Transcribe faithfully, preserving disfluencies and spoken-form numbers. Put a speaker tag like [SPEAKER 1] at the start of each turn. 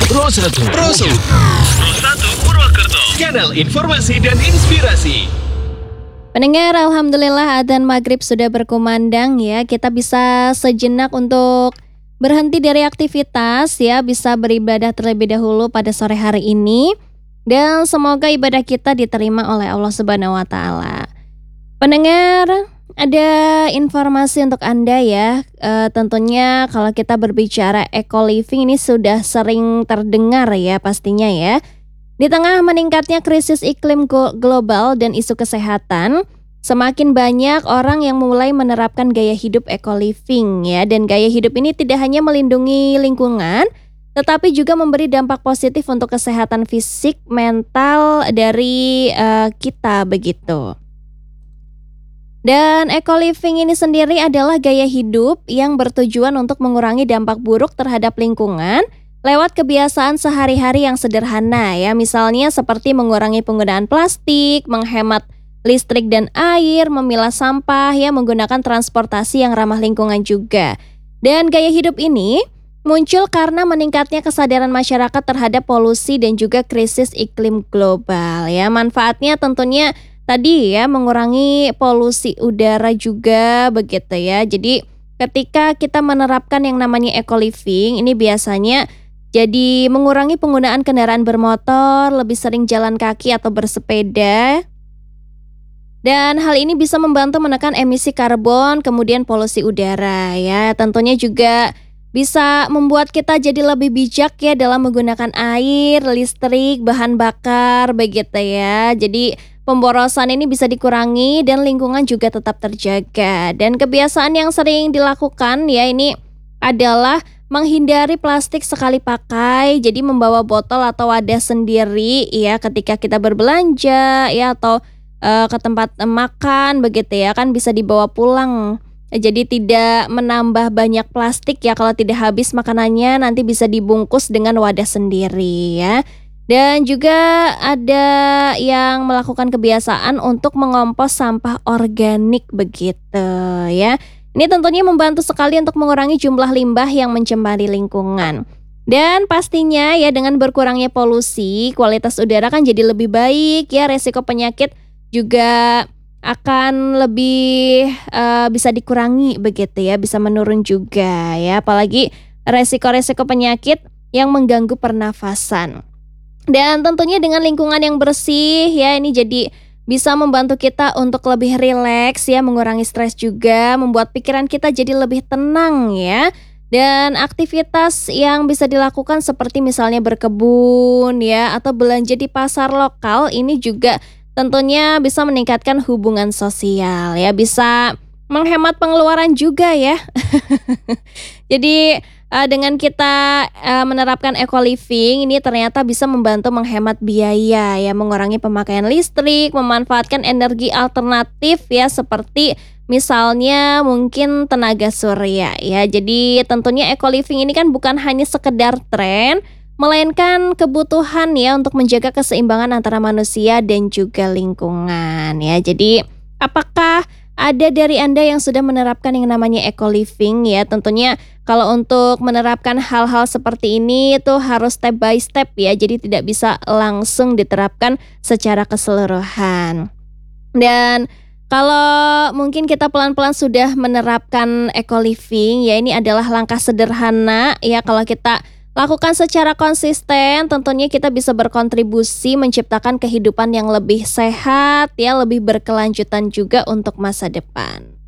[SPEAKER 1] Pro satu. Pro satu. Pro satu Purwokerto. Channel informasi dan inspirasi.
[SPEAKER 2] Pendengar, alhamdulillah adzan maghrib sudah berkumandang ya. Kita bisa sejenak untuk berhenti dari aktivitas ya, bisa beribadah terlebih dahulu pada sore hari ini. Dan semoga ibadah kita diterima oleh Allah Subhanahu wa taala. Pendengar, ada informasi untuk Anda ya. E, tentunya kalau kita berbicara eco-living ini sudah sering terdengar ya pastinya ya. Di tengah meningkatnya krisis iklim global dan isu kesehatan, semakin banyak orang yang mulai menerapkan gaya hidup eco-living ya. Dan gaya hidup ini tidak hanya melindungi lingkungan, tetapi juga memberi dampak positif untuk kesehatan fisik, mental dari uh, kita begitu. Dan eco-living ini sendiri adalah gaya hidup yang bertujuan untuk mengurangi dampak buruk terhadap lingkungan lewat kebiasaan sehari-hari yang sederhana ya, misalnya seperti mengurangi penggunaan plastik, menghemat listrik dan air, memilah sampah ya, menggunakan transportasi yang ramah lingkungan juga. Dan gaya hidup ini muncul karena meningkatnya kesadaran masyarakat terhadap polusi dan juga krisis iklim global ya. Manfaatnya tentunya tadi ya, mengurangi polusi udara juga begitu ya. Jadi ketika kita menerapkan yang namanya eco-living ini biasanya jadi mengurangi penggunaan kendaraan bermotor, lebih sering jalan kaki atau bersepeda. Dan hal ini bisa membantu menekan emisi karbon, kemudian polusi udara ya. Tentunya juga bisa membuat kita jadi lebih bijak ya dalam menggunakan air, listrik, bahan bakar begitu ya. Jadi pemborosan ini bisa dikurangi dan lingkungan juga tetap terjaga. Dan kebiasaan yang sering dilakukan ya ini adalah menghindari plastik sekali pakai, jadi membawa botol atau wadah sendiri ya ketika kita berbelanja ya, atau uh, ke tempat uh, makan begitu ya, kan bisa dibawa pulang. Jadi tidak menambah banyak plastik ya, kalau tidak habis makanannya nanti bisa dibungkus dengan wadah sendiri ya. Dan juga ada yang melakukan kebiasaan untuk mengompos sampah organik begitu ya. Ini tentunya membantu sekali untuk mengurangi jumlah limbah yang mencemari lingkungan. Dan pastinya ya dengan berkurangnya polusi, kualitas udara kan jadi lebih baik ya, resiko penyakit juga akan lebih uh, bisa dikurangi begitu ya, bisa menurun juga ya, apalagi resiko-resiko penyakit yang mengganggu pernafasan. Dan tentunya dengan lingkungan yang bersih ya, ini jadi bisa membantu kita untuk lebih rileks ya, mengurangi stres juga, membuat pikiran kita jadi lebih tenang ya. Dan aktivitas yang bisa dilakukan seperti misalnya berkebun ya, atau belanja di pasar lokal ini juga tentunya bisa meningkatkan hubungan sosial ya, bisa menghemat pengeluaran juga ya. Jadi uh, dengan kita uh, menerapkan eco-living ini ternyata bisa membantu menghemat biaya ya, mengurangi pemakaian listrik, memanfaatkan energi alternatif ya, seperti misalnya mungkin tenaga surya ya. Jadi tentunya eco-living ini kan bukan hanya sekedar tren, melainkan kebutuhan ya untuk menjaga keseimbangan antara manusia dan juga lingkungan ya. Jadi apakah ada dari Anda yang sudah menerapkan yang namanya eco-living ya? Tentunya kalau untuk menerapkan hal-hal seperti ini itu harus step by step ya, jadi tidak bisa langsung diterapkan secara keseluruhan. Dan kalau mungkin kita pelan-pelan sudah menerapkan eco-living ya, ini adalah langkah sederhana ya, kalau kita lakukan secara konsisten tentunya kita bisa berkontribusi menciptakan kehidupan yang lebih sehat ya, lebih berkelanjutan juga untuk masa depan.